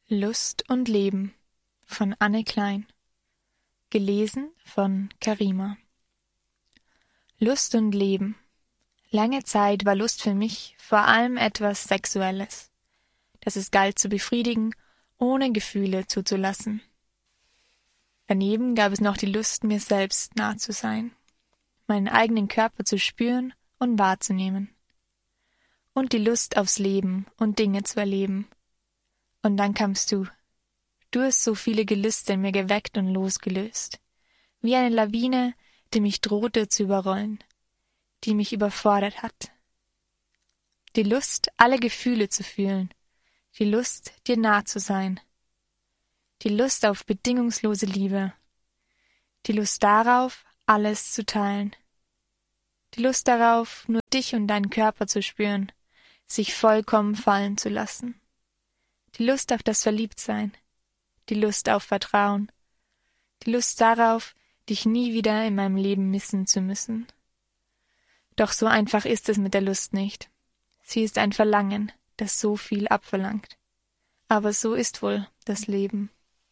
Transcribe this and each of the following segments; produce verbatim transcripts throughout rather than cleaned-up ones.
Lust und Leben von Anne Klein. Gelesen von Karima. Lust und Leben. Lange Zeit war Lust für mich vor allem etwas Sexuelles, das es galt zu befriedigen, ohne Gefühle zuzulassen. Daneben gab es noch die Lust, mir selbst nah zu sein, meinen eigenen Körper zu spüren und wahrzunehmen. Und die Lust aufs Leben und Dinge zu erleben. Und dann kamst du. Du hast so viele Gelüste in mir geweckt und losgelöst. Wie eine Lawine, die mich drohte zu überrollen, die mich überfordert hat. Die Lust, alle Gefühle zu fühlen. Die Lust, dir nah zu sein. Die Lust auf bedingungslose Liebe. Die Lust darauf, alles zu teilen. Die Lust darauf, nur dich und deinen Körper zu spüren, sich vollkommen fallen zu lassen. Die Lust auf das Verliebtsein, die Lust auf Vertrauen, die Lust darauf, dich nie wieder in meinem Leben missen zu müssen. Doch so einfach ist es mit der Lust nicht. Sie ist ein Verlangen, das so viel abverlangt. Aber so ist wohl das Leben.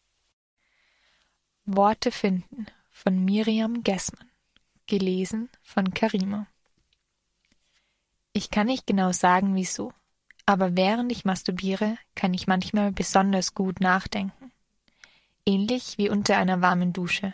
Worte finden von Miriam Gessmann. Gelesen von Karima. Ich kann nicht genau sagen, wieso. Aber während ich masturbiere, kann ich manchmal besonders gut nachdenken. Ähnlich wie unter einer warmen Dusche.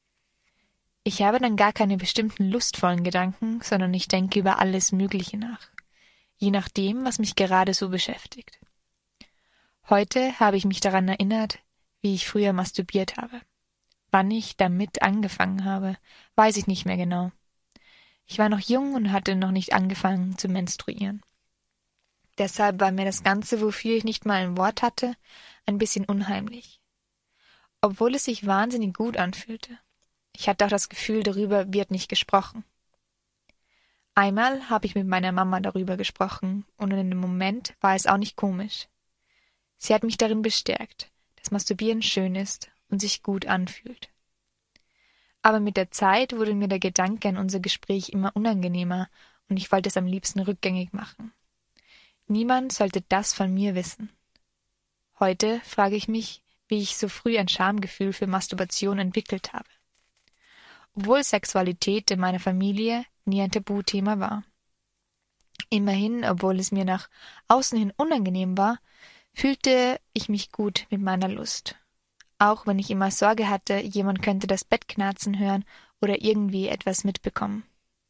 Ich habe dann gar keine bestimmten lustvollen Gedanken, sondern ich denke über alles Mögliche nach. Je nachdem, was mich gerade so beschäftigt. Heute habe ich mich daran erinnert, wie ich früher masturbiert habe. Wann ich damit angefangen habe, weiß ich nicht mehr genau. Ich war noch jung und hatte noch nicht angefangen zu menstruieren. Deshalb war mir das Ganze, wofür ich nicht mal ein Wort hatte, ein bisschen unheimlich. Obwohl es sich wahnsinnig gut anfühlte. Ich hatte auch das Gefühl, darüber wird nicht gesprochen. Einmal habe ich mit meiner Mama darüber gesprochen und in dem Moment war es auch nicht komisch. Sie hat mich darin bestärkt, dass Masturbieren schön ist und sich gut anfühlt. Aber mit der Zeit wurde mir der Gedanke an unser Gespräch immer unangenehmer und ich wollte es am liebsten rückgängig machen. Niemand sollte das von mir wissen. Heute frage ich mich, wie ich so früh ein Schamgefühl für Masturbation entwickelt habe. Obwohl Sexualität in meiner Familie nie ein Tabuthema war. Immerhin, obwohl es mir nach außen hin unangenehm war, fühlte ich mich gut mit meiner Lust. Auch wenn ich immer Sorge hatte, jemand könnte das Bett knarzen hören oder irgendwie etwas mitbekommen.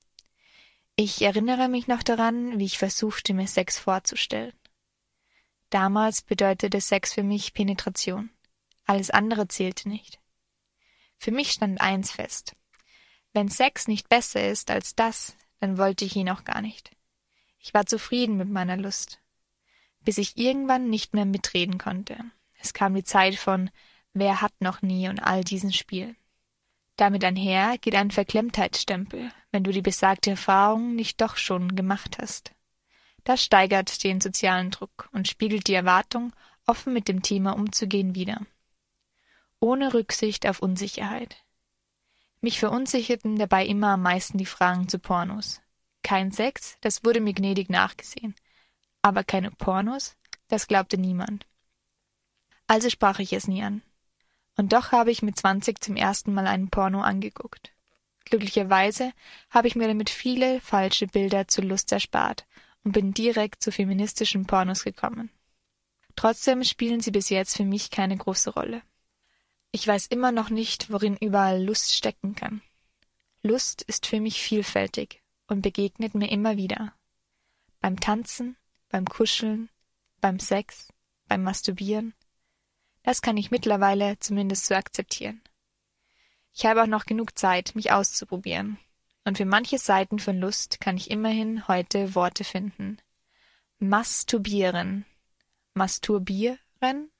Ich erinnere mich noch daran, wie ich versuchte, mir Sex vorzustellen. Damals bedeutete Sex für mich Penetration. Alles andere zählte nicht. Für mich stand eins fest. Wenn Sex nicht besser ist als das, dann wollte ich ihn auch gar nicht. Ich war zufrieden mit meiner Lust. Bis ich irgendwann nicht mehr mitreden konnte. Es kam die Zeit von Wer hat noch nie und all diesen Spielen. Damit einher geht ein Verklemmtheitsstempel, wenn du die besagte Erfahrung nicht doch schon gemacht hast. Das steigert den sozialen Druck und spiegelt die Erwartung, offen mit dem Thema umzugehen, wider. Ohne Rücksicht auf Unsicherheit. Mich verunsicherten dabei immer am meisten die Fragen zu Pornos. Kein Sex, das wurde mir gnädig nachgesehen. Aber keine Pornos, das glaubte niemand. Also sprach ich es nie an. Und doch habe ich mit zwanzig zum ersten Mal einen Porno angeguckt. Glücklicherweise habe ich mir damit viele falsche Bilder zur Lust erspart und bin direkt zu feministischen Pornos gekommen. Trotzdem spielen sie bis jetzt für mich keine große Rolle. Ich weiß immer noch nicht, worin überall Lust stecken kann. Lust ist für mich vielfältig und begegnet mir immer wieder. Beim Tanzen, beim Kuscheln, beim Sex, beim Masturbieren. Das kann ich mittlerweile zumindest so akzeptieren. Ich habe auch noch genug Zeit, mich auszuprobieren. Und für manche Seiten von Lust kann ich immerhin heute Worte finden. Masturbieren. Masturbieren.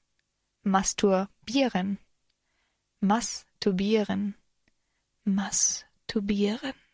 Masturbieren. Masturbieren. Masturbieren.